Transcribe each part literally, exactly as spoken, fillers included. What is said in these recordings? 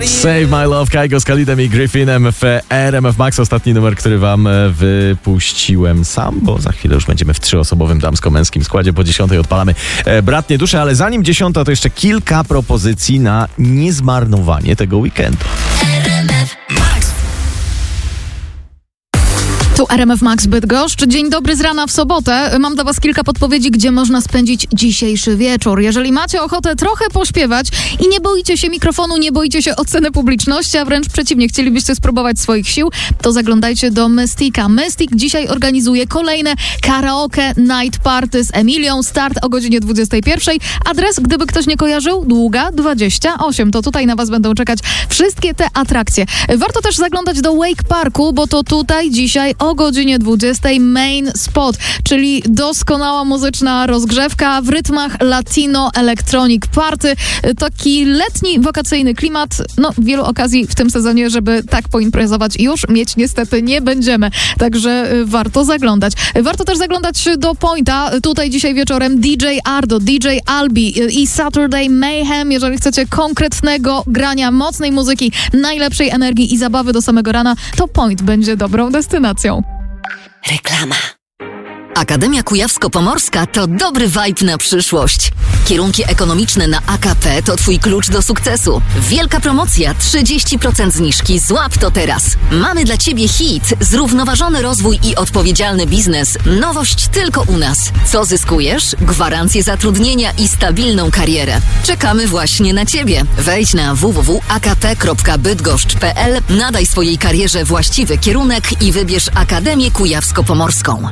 Save My Love, Kygo z Khalidem i Griffinem w R M F Max. Ostatni numer, który wam wypuściłem sam, bo za chwilę już będziemy w trzyosobowym damsko-męskim składzie. Po dziesiątej odpalamy Bratnie Dusze, ale zanim dziesiąta, to jeszcze kilka propozycji na niezmarnowanie tego weekendu. Tu R M F Max Bydgoszcz. Dzień dobry z rana w sobotę. Mam dla was kilka podpowiedzi, gdzie można spędzić dzisiejszy wieczór. Jeżeli macie ochotę trochę pośpiewać i nie boicie się mikrofonu, nie boicie się oceny publiczności, a wręcz przeciwnie, chcielibyście spróbować swoich sił, to zaglądajcie do Mystika. Mystik dzisiaj organizuje kolejne karaoke night party z Emilią. Start o godzinie dwudziestej pierwszej. Adres, gdyby ktoś nie kojarzył, Długa dwadzieścia osiem. To tutaj na was będą czekać wszystkie te atrakcje. Warto też zaglądać do Wake Parku, bo to tutaj dzisiaj o godzinie dwudziestej main spot, czyli doskonała muzyczna rozgrzewka w rytmach Latino Electronic Party. Taki letni, wakacyjny klimat. No, wielu okazji w tym sezonie, żeby tak poimprezować, już mieć niestety nie będziemy. Także warto zaglądać. Warto też zaglądać do Pointa. Tutaj dzisiaj wieczorem D J Ardo, D J Albi i Saturday Mayhem. Jeżeli chcecie konkretnego grania, mocnej muzyki, najlepszej energii i zabawy do samego rana, to Point będzie dobrą destynacją. Reklama. Akademia Kujawsko-Pomorska to dobry vibe na przyszłość. Kierunki ekonomiczne na A K P to twój klucz do sukcesu. Wielka promocja, trzydzieści procent zniżki, złap to teraz. Mamy dla ciebie hit, zrównoważony rozwój i odpowiedzialny biznes. Nowość tylko u nas. Co zyskujesz? Gwarancję zatrudnienia i stabilną karierę. Czekamy właśnie na ciebie. Wejdź na w w w kropka a k p kropka bydgoszcz kropka p l, nadaj swojej karierze właściwy kierunek i wybierz Akademię Kujawsko-Pomorską.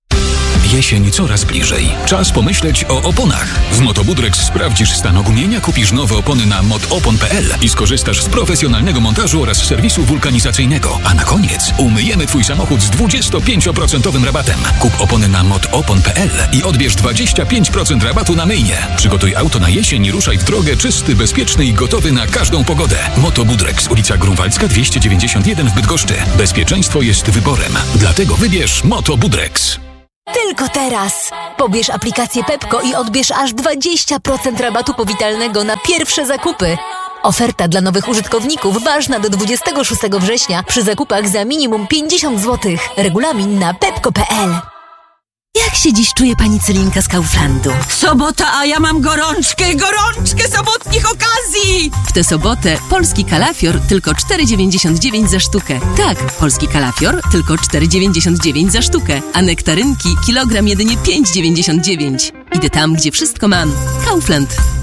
Jesień coraz bliżej. Czas pomyśleć o oponach. W Motobudrex sprawdzisz stan ogumienia, kupisz nowe opony na motopon kropka p l i skorzystasz z profesjonalnego montażu oraz serwisu wulkanizacyjnego. A na koniec umyjemy twój samochód z dwudziestopięcioprocentowym rabatem. Kup opony na motopon kropka p l i odbierz dwadzieścia pięć procent rabatu na myjnie. Przygotuj auto na jesień i ruszaj w drogę czysty, bezpieczny i gotowy na każdą pogodę. Motobudrex, ulica Grunwaldzka dwieście dziewięćdziesiąt jeden w Bydgoszczy. Bezpieczeństwo jest wyborem. Dlatego wybierz Motobudrex. Tylko teraz! Pobierz aplikację Pepko i odbierz aż dwadzieścia procent rabatu powitalnego na pierwsze zakupy. Oferta dla nowych użytkowników ważna do dwudziestego szóstego września przy zakupach za minimum pięćdziesiąt złotych. Regulamin na pepko kropka p l. Jak się dziś czuje pani Celinka z Kauflandu? Sobota, a ja mam gorączkę, gorączkę sobotnich okazji! W tę sobotę polski kalafior tylko cztery dziewięćdziesiąt dziewięć za sztukę. Tak, polski kalafior tylko cztery dziewięćdziesiąt dziewięć za sztukę, a nektarynki kilogram jedynie pięć dziewięćdziesiąt dziewięć. Idę tam, gdzie wszystko mam. Kaufland.